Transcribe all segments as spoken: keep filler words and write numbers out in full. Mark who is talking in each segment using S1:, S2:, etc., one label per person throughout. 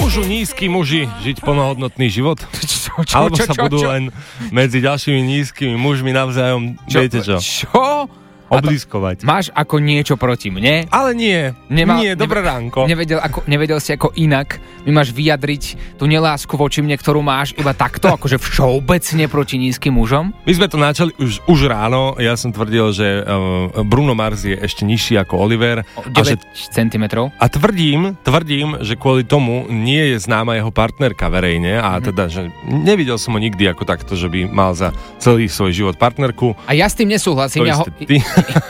S1: Môžu nízki muži žiť plnohodnotný život?
S2: Čo, čo,
S1: Alebo
S2: čo,
S1: sa
S2: čo,
S1: budú
S2: čo?
S1: len medzi ďalšími nízkymi mužmi navzájom,
S2: Čo?
S1: viete čo,
S2: Čo?
S1: oblízkovať.
S2: Máš ako niečo proti mne?
S1: Ale nie,
S2: Nemal-
S1: nie, dobré
S2: neve-
S1: ránko.
S2: Nevedel, ako, nevedel si ako inak mi máš vyjadriť tú nelásku voči mne, ktorú máš iba takto, akože všeobecne proti nízkym mužom?
S1: My sme to načali už, už ráno, ja som tvrdil, že uh, Bruno Mars je ešte nižší ako Oliver.
S2: O
S1: A, že,
S2: deväť centimetrov.
S1: a tvrdím, tvrdím, že kvôli tomu nie je známa jeho partnerka verejne a
S2: Mhm.
S1: teda, že nevidel som ho nikdy ako takto, že by mal za celý svoj život partnerku.
S2: A ja s tým nesúhlasím.
S1: To
S2: Ja, ho,
S1: isté ty.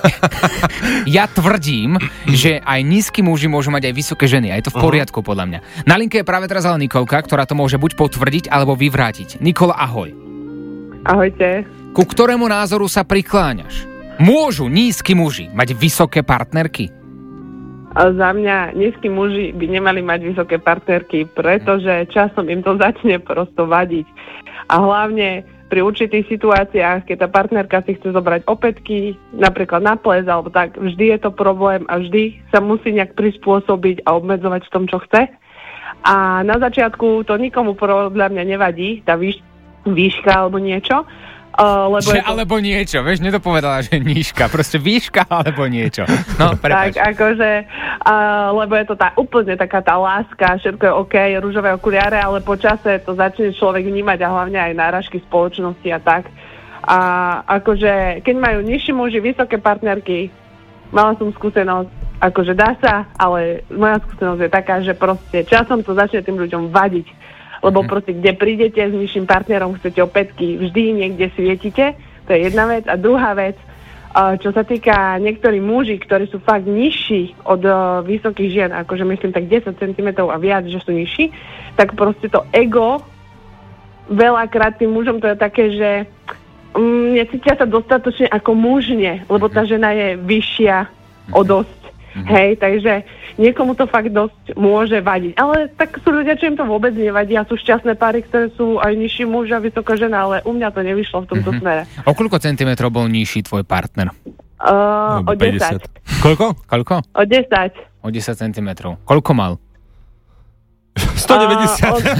S2: ja tvrdím, že aj nízky muži môžu mať aj vysoké ženy. A je to v poriadku, podľa mňa. Na linke je práve teraz ale Nikolka, ktorá to môže buď potvrdiť, alebo vyvrátiť. Nikola, ahoj.
S3: Ahojte.
S2: Ku ktorému názoru sa prikláňaš? Môžu nízky muži mať vysoké partnerky?
S3: A za mňa nízki muži by nemali mať vysoké partnerky, pretože časom im to začne prosto vadiť. A hlavne pri určitých situáciách, keď tá partnerka si chce zobrať opätky, napríklad na ples alebo tak, vždy je to problém a vždy sa musí nejak prispôsobiť a obmedzovať v tom, čo chce. A na začiatku to nikomu podľa mňa nevadí, tá výš- výška alebo niečo. Uh, lebo
S2: Že
S3: je to...
S2: alebo niečo, vieš, nedopovedala, že nížka, proste výška alebo niečo. No, prepáč.
S3: Tak, akože, uh, lebo je to tá úplne taká tá láska, všetko je OK, ružové okuliare, ale po čase to začne človek vnímať a hlavne aj náražky spoločnosti a tak. A akože, keď majú nižší muži vysoké partnerky, mala som skúsenosť, akože dá sa, ale moja skúsenosť je taká, že proste časom to začne tým ľuďom vadiť. Lebo proste, kde prídete s nižším partnerom, chcete opätky, vždy niekde svietite, to je jedna vec. A druhá vec, čo sa týka niektorí muži, ktorí sú fakt nižší od vysokých žien, akože myslím tak desať centimetrov a viac, že sú nižší, tak proste to ego veľakrát tým mužom to je také, že mm, necítia sa dostatočne ako mužne, lebo tá žena je vyššia o dosť. Mm-hmm. Hej, takže niekomu to fakt dosť môže vadiť. Ale tak sú ľudia, čo im to vôbec nevadí a sú šťastné páry, ktoré sú aj nižší muž a vysoká žena, ale u mňa to nevyšlo v tomto mm-hmm. smere.
S2: O koľko centimetrov bol nižší tvoj partner?
S3: Uh, o desať.
S1: Koľko?
S2: Koľko?
S3: O desať.
S2: O desať centimetrov. Koľko mal?
S1: stodeväťdesiat.
S3: Uh, od...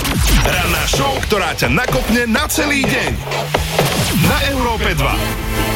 S4: Ranná show, ktorá ťa nakopne na celý deň. Na Európe dva.